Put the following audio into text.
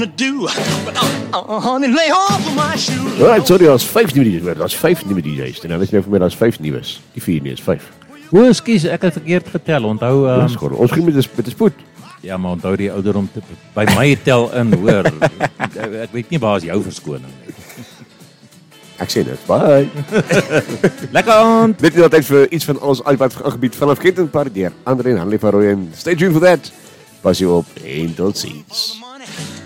gonna do? Honey, lay off of my shoes. Alright, sorry, dat is 5 nieuwe DJ's. Dat is 5 nieuwe DJ's. En dan weet je nou voor mij, dat is 5 nieuws. Die 4 nie is 5. O, ekskuus, ek het verkeerd getel. Onthou, Dat is gewoon. Ons begin met de spoed. ja, maar onthou die ouderdom by my tel in, hoor. Ek weet nie waar is jou verskoning nie. Ek sê dit. Bye. Lekker aand. Dit is altijd voor iets van ons iPad aangebied vanaf Kenten Park deur André en Hanlie van Rooyen. Stay tuned for that. Pas je op 1 tot ziens.